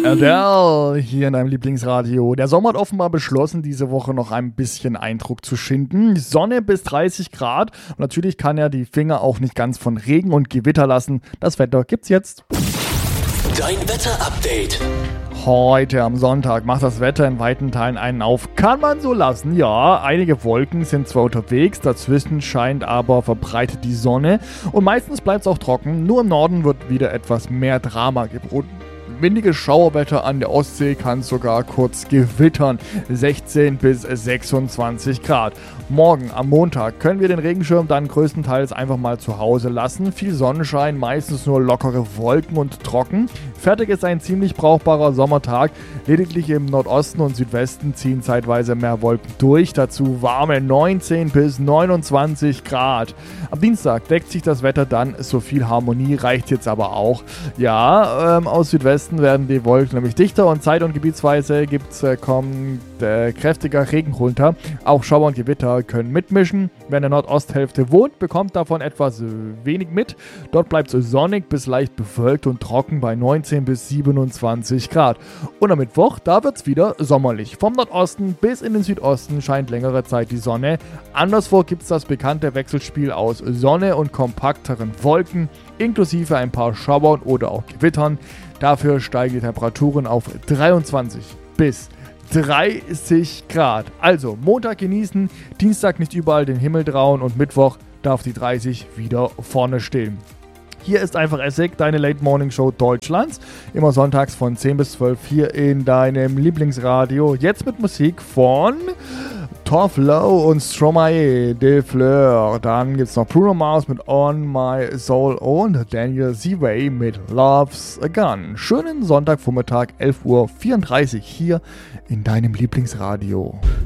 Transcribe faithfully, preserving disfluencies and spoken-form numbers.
Adele hier in deinem Lieblingsradio. Der Sommer hat offenbar beschlossen, diese Woche noch ein bisschen Eindruck zu schinden. Sonne bis dreißig Grad. Und natürlich kann er die Finger auch nicht ganz von Regen und Gewitter lassen. Das Wetter gibt's jetzt. Dein Wetter-Update. Heute am Sonntag macht das Wetter in weiten Teilen einen auf. Kann man so lassen, ja. Einige Wolken sind zwar unterwegs, dazwischen scheint aber verbreitet die Sonne. Und meistens bleibt es auch trocken. Nur im Norden wird wieder etwas mehr Drama geboten. Windiges Schauerwetter an der Ostsee, kann sogar kurz gewittern. sechzehn bis sechsundzwanzig Grad. Morgen am Montag können wir den Regenschirm dann größtenteils einfach mal zu Hause lassen. Viel Sonnenschein, meistens nur lockere Wolken und trocken. Fertig ist ein ziemlich brauchbarer Sommertag. Lediglich im Nordosten und Südwesten ziehen zeitweise mehr Wolken durch. Dazu warme neunzehn bis neunundzwanzig Grad. Am Dienstag deckt sich das Wetter dann. So viel Harmonie reicht jetzt aber auch. Ja, ähm, aus Südwesten werden die Wolken nämlich dichter und zeit- und gebietsweise gibt's, äh, kommt äh, kräftiger Regen runter. Auch Schauer und Gewitter können mitmischen. Wer in der Nordosthälfte wohnt, bekommt davon etwas äh, wenig mit. Dort bleibt es sonnig bis leicht bewölkt und trocken bei neunzehn bis siebenundzwanzig Grad. Und am Mittwoch, da wird es wieder sommerlich. Vom Nordosten bis in den Südosten scheint längere Zeit die Sonne. Anderswo gibt es das bekannte Wechselspiel aus Sonne und kompakteren Wolken, inklusive ein paar Schauern oder auch Gewittern. Dafür steigen die Temperaturen auf dreiundzwanzig bis dreißig Grad. Also Montag genießen, Dienstag nicht überall den Himmel trauen und Mittwoch darf die dreißig wieder vorne stehen. Hier ist einfach Essig, deine Late Morning Show Deutschlands. Immer sonntags von zehn bis zwölf hier in deinem Lieblingsradio. Jetzt mit Musik von Torflow und Stromae de Fleur. Dann gibt es noch Bruno Mars mit On My Soul und Daniel Seaway mit Love's a Gun. Schönen Sonntagvormittag, elf Uhr vierunddreißig hier in deinem Lieblingsradio.